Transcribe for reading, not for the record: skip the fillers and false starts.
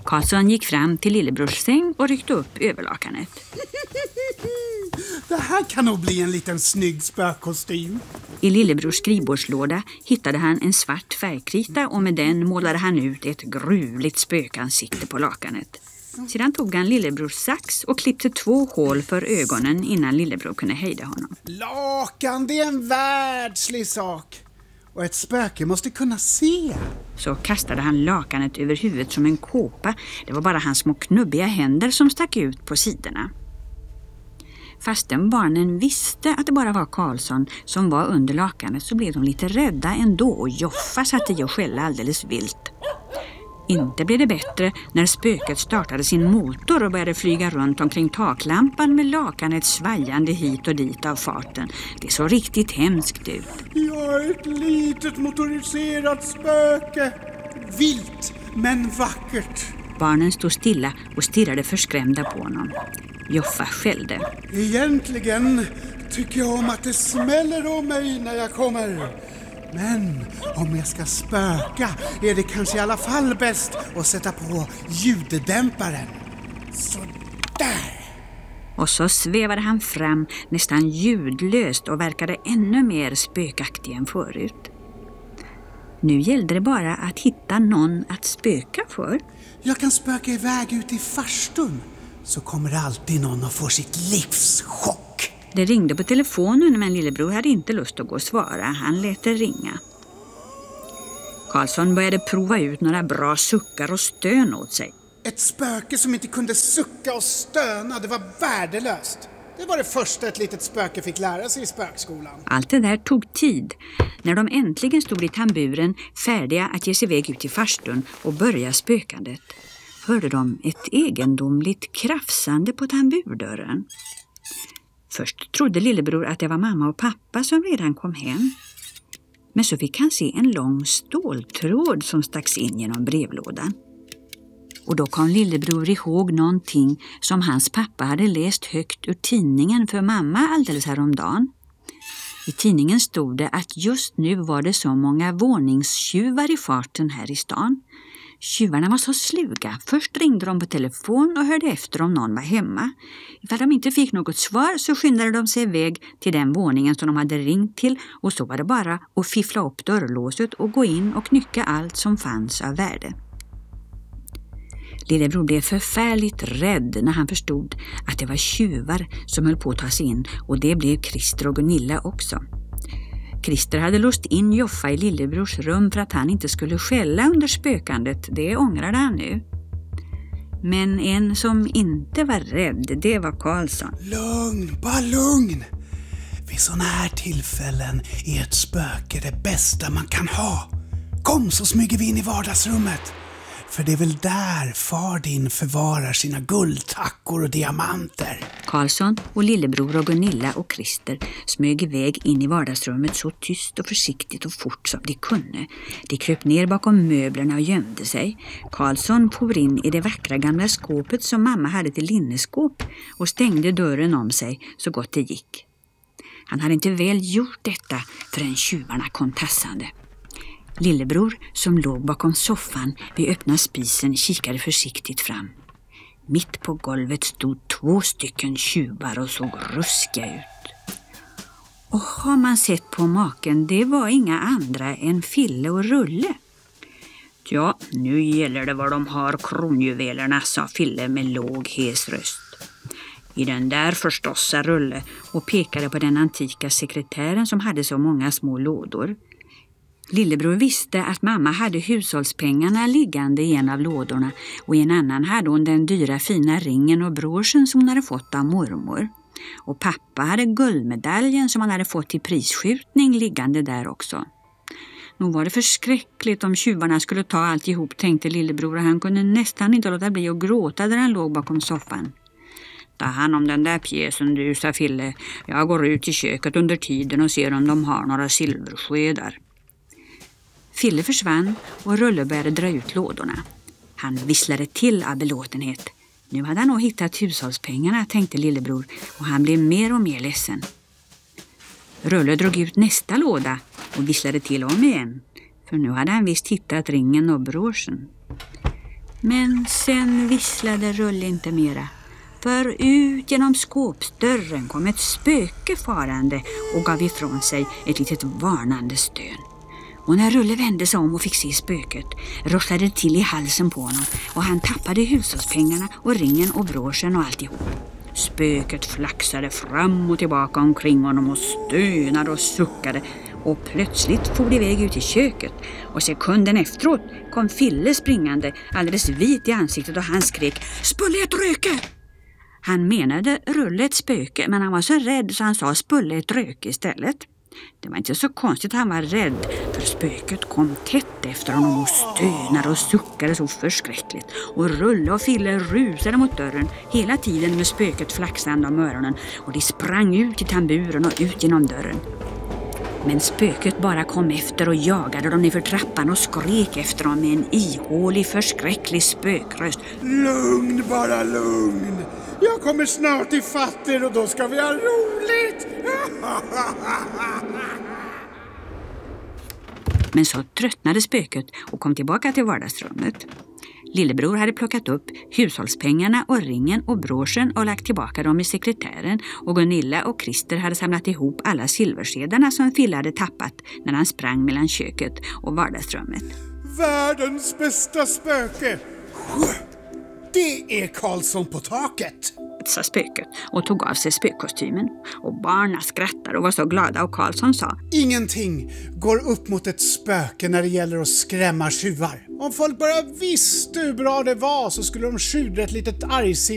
Karlsson gick fram till lillebrors säng och ryckte upp överlakanet. Det här kan nog bli en liten snygg spökkostym. I lillebrors skrivbordslåda hittade han en svart färgkrita och med den målade han ut ett gruvligt spökansikte på lakanet. Sedan tog han lillebrors sax och klippte 2 hål för ögonen innan lillebror kunde hejda honom. Lakan, det är en världslig sak. Och ett spöke måste kunna se. Så kastade han lakanet över huvudet som en kåpa. Det var bara hans små knubbiga händer som stack ut på sidorna. Fastän barnen visste att det bara var Karlsson som var under lakanet så blev de lite rädda ändå och Joffa satt i och skälla alldeles vilt. Inte blev det bättre när spöket startade sin motor och började flyga runt omkring taklampan med lakanet svajande hit och dit av farten. Det såg riktigt hemskt ut. Jag är ett litet motoriserat spöke. Vilt, men vackert. Barnen stod stilla och stirrade förskrämda på honom. Joffa skällde. Egentligen tycker jag om att det smäller om mig när jag kommer. Men om jag ska spöka är det kanske i alla fall bäst att sätta på ljuddämparen. Så där! Och så svävade han fram nästan ljudlöst och verkade ännu mer spökaktig än förut. Nu gällde det bara att hitta någon att spöka för. Jag kan spöka iväg ut i farstun. Så kommer alltid någon att få sitt livs chock. Det ringde på telefonen men lillebror hade inte lust att gå och svara. Han lät det ringa. Karlsson började prova ut några bra suckar och stön åt sig. Ett spöke som inte kunde sucka och stöna, det var värdelöst. Det var det första ett litet spöke fick lära sig i spökskolan. Allt det där tog tid. När de äntligen stod i tamburen färdiga att ge sig iväg ut i farstun och börja spökandet hörde de ett egendomligt krafsande på tamburdörren. Först trodde lillebror att det var mamma och pappa som redan kom hem. Men så fick han se en lång ståltråd som stacks in genom brevlådan. Och då kom lillebror ihåg någonting som hans pappa hade läst högt ur tidningen för mamma alldeles häromdagen. I tidningen stod det att just nu var det så många våningstjuvar i farten här i stan. Tjuvarna var så sluga. Först ringde de på telefon och hörde efter om någon var hemma. Ifall de inte fick något svar så skyndade de sig iväg till den våningen som de hade ringt till och så var det bara att fiffla upp dörrlåset och gå in och knycka allt som fanns av värde. Lillebror blev förfärligt rädd när han förstod att det var tjuvar som höll på att ta sig in och det blev Christer och Gunilla också. Christer hade låst in Joffa i lillebrors rum för att han inte skulle skälla under spökandet. Det ångrade han nu. Men en som inte var rädd, det var Karlsson. Lugn, bara lugn. Vid såna här tillfällen är ett spöke det bästa man kan ha. Kom så smyger vi in i vardagsrummet. För det är väl där far din förvarar sina guldtackor och diamanter. Karlsson och lillebror och Gunilla och Christer smög iväg in i vardagsrummet så tyst och försiktigt och fort som de kunde. De kröp ner bakom möblerna och gömde sig. Karlsson for in i det vackra gamla skåpet som mamma hade till linneskåp och stängde dörren om sig så gott det gick. Han hade inte väl gjort detta förrän tjuvarna kom tassande. Lillebror som låg bakom soffan vid öppna spisen kikade försiktigt fram. Mitt på golvet stod 2 tjuvar och såg ruskiga ut. Och har man sett på maken, det var inga andra än Fille och Rulle. Ja, nu gäller det vad de har kronjuvelerna, sa Fille med låg hes röst. I den där förstås, sa Rulle och pekade på den antika sekretären som hade så många små lådor. Lillebror visste att mamma hade hushållspengarna liggande i en av lådorna och i en annan hade hon den dyra fina ringen och broschen som hon hade fått av mormor. Och pappa hade guldmedaljen som han hade fått i prisskjutning liggande där också. Nog var det förskräckligt om tjuvarna skulle ta allt ihop, tänkte lillebror, och han kunde nästan inte låta bli att gråta där han låg bakom soffan. Ta hand om den där pjäsen du, sa Fille. Jag går ut i köket under tiden och ser om de har några silverskedar. Fille försvann och Rulle började dra ut lådorna. Han visslade till av belåtenhet. Nu hade han nog hittat hushållspengarna, tänkte lillebror, och han blev mer och mer ledsen. Rulle drog ut nästa låda och visslade till om igen, för nu hade han visst hittat ringen och broschen. Men sen visslade Rulle inte mera. För ut genom skåpsdörren kom ett spöke farande och gav ifrån sig ett litet varnande stön. Och när Rulle vände sig om och fick se spöket rosslade det till i halsen på honom och han tappade hushållspengarna och ringen och broschen och alltihop. Spöket flaxade fram och tillbaka omkring honom och stönade och suckade och plötsligt for det iväg ut i köket och sekunden efteråt kom Fille springande alldeles vit i ansiktet och han skrek "Spulle ett röke!" Han menade Rulle ett spöke men han var så rädd så han sa Spulle ett röke istället. Det var inte så konstigt att han var rädd för spöket kom tätt efter honom och stönade och suckade så förskräckligt och Rulle och Fille rusade mot dörren hela tiden med spöket flaxande om öronen och de sprang ut i tamburen och ut genom dörren. Men spöket bara kom efter och jagade dem ner trappan och skrek efter dem med en ihålig förskräcklig spökröst. Lugn, bara lugn. Jag kommer snart i fatter och då ska vi ha roligt. Men så tröttnade spöket och kom tillbaka till vardagsrummet. Lillebror hade plockat upp hushållspengarna och ringen och broschen och lagt tillbaka dem i sekretären och Gunilla och Christer hade samlat ihop alla silversedarna som Fille hade tappat när han sprang mellan köket och vardagsrummet. Världens bästa spöke. Det är Karlsson på taket. Sa spöket och tog av sig spökkostymen. Och barnen skrattade och var så glada och Karlsson sa Ingenting går upp mot ett spöke när det gäller att skrämma tjuvar. Om folk bara visste hur bra det var så skulle de skydda ett litet argsinn